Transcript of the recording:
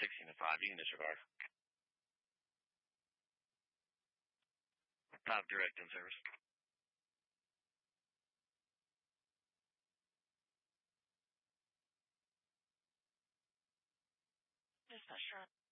16 to 5. You can disregard. 5 direct in service. Dispatch,